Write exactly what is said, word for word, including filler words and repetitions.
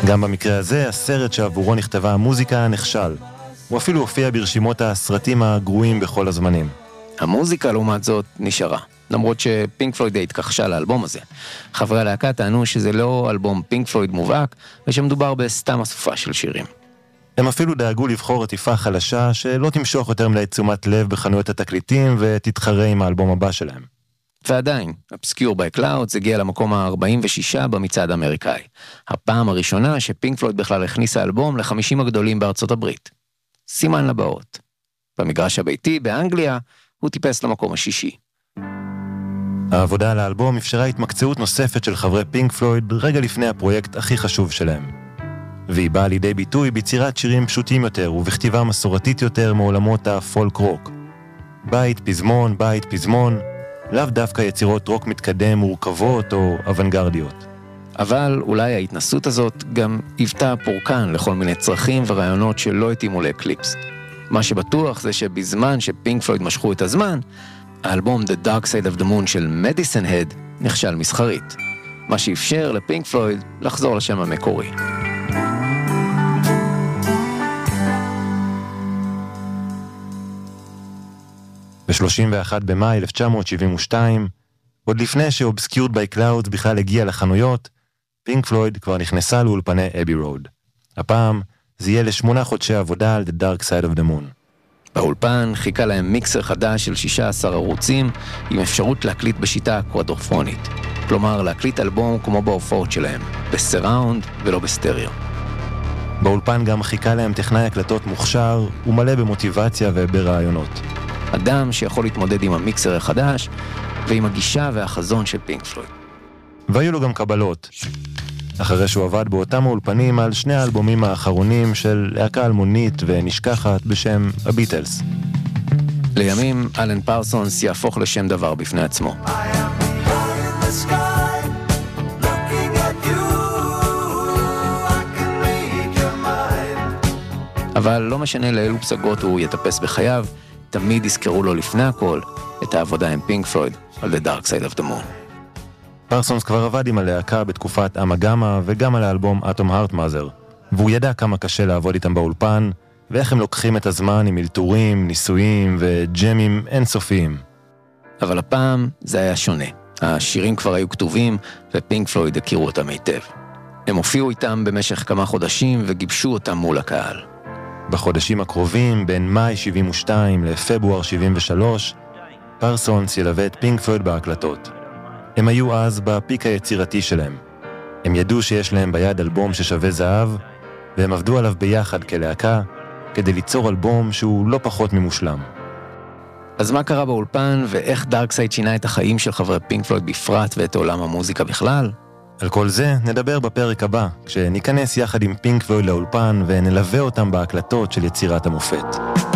גם במקרה הזה, הסרט שעבורו נכתבה המוזיקה נכשל. הוא אפילו הופיע ברשימות הסרטים הגרועים בכל הזמנים. המוזיקה לעומת זאת נשארה, למרות שפינק פלויד התכחשה לאלבום הזה. חברי הלהקה טענו שזה לא אלבום פינק פלויד מובהק, ושמדובר בסתם אסופה של שירים. הם אפילו דאגו לבחור עטיפה חלשה שלא תמשוך יותר מדי תשומת לב בחנויות התקליטים ותתחרה עם האלבום הבא שלהם. ועדיין, Obscure by Clouds הגיע למקום ה-ארבעים ושש במצעד האמריקאי. הפעם הראשונה שפינק פלויד בכלל הכניסה אלבום ל-חמישים הגדולים בארצות הברית. סימן לבאות. במגרש הביתי באנגליה הוא טיפס למקום השישי. העבודה על האלבום אפשרה התמקצעות נוספת של חברי פינק פלויד רגע לפני הפרויקט הכי חשוב שלהם. והיא באה לידי ביטוי ביצירת שירים פשוטים יותר ובכתיבה מסורתית יותר מעולמות הפולק רוק. בית, פזמון, בית, פזמון, לאו דווקא יצירות רוק מתקדם מורכבות או אוונגרדיות. אבל אולי ההתנסות הזאת גם היוותה פורקן לכל מיני צרכים ורעיונות שלא התאימו לאקליפס. מה שבטוח זה שבזמן שפינק פלויד משכו את הזמן, האלבום The Dark Side of the Moon של Medicine Head נכשל מסחרית, מה שאפשר לפינק פלויד לחזור לשם המקורי. ב-שלושים ואחד במאי אלף תשע מאות שבעים ושתיים, עוד לפני ש-Obscured by Clouds בכלל הגיע לחנויות, פינק פלויד כבר נכנסה לאולפני אבי רוד. הפעם זה יהיה לשמונה חודשי עבודה על The Dark Side of the Moon. באולפן חיכה להם מיקסר חדש של שישה עשר ערוצים עם אפשרות להקליט בשיטה קוואדרופונית. כלומר, להקליט אלבום כמו בהופעות שלהם, בסראונד ולא בסטריאו. באולפן גם חיכה להם טכנאי הקלטות מוכשר ומלא במוטיבציה וברעיונות. אדם שיכול להתמודד עם המיקסר החדש ועם הגישה והחזון של פינק פלויד. והיו לו גם קבלות. אחרי שהוא עבד באותם האולפנים על שני האלבומים האחרונים של להקה אלמונית ונשכחת בשם הביטלס. לימים אלן פרסונס יהפוך לשם דבר בפני עצמו. אבל לא משנה לאילו פסגות הוא יטפס בחייו, תמיד יזכרו לו לפני הכל את העבודה עם פינק פלויד על The Dark Side of the Moon. פרסונס כבר עבד עם הלהקה בתקופת אמגמה וגם על האלבום Atom Heart Mother, והוא ידע כמה קשה לעבוד איתם באולפן, ואיך הם לוקחים את הזמן עם אלתורים, ניסויים וג'מים אינסופיים. אבל הפעם זה היה שונה. השירים כבר היו כתובים, ופינק פלויד הכירו אותם היטב. הם הופיעו איתם במשך כמה חודשים וגיבשו אותם מול הקהל. בחודשים הקרובים, בין מאי שבעים ושתיים לפברואר שבעים ושלוש, פרסונס ילווה את פינק פלויד בהקלטות. הם היו אז בפיק היצירתי שלהם. הם ידעו שיש להם ביד אלבום ששווה זהב, והם עבדו עליו ביחד כלהקה, כדי ליצור אלבום שהוא לא פחות ממושלם. אז מה קרה באולפן, ואיך דארקסייד שינה את החיים של חברי פינק פלויד בפרט ואת עולם המוזיקה בכלל? על כל זה נדבר בפרק הבא, כשניכנס יחד עם פינק פלויד לאולפן ונלווה אותם בהקלטות של יצירת המופת.